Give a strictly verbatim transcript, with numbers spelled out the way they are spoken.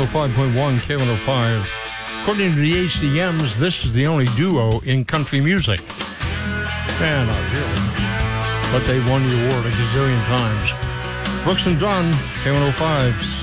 five point one, K one oh five. According to the A C Ms, this is the only duo in country music. Man, not really. But they won the award a gazillion times. Brooks and Dunn, K one oh five.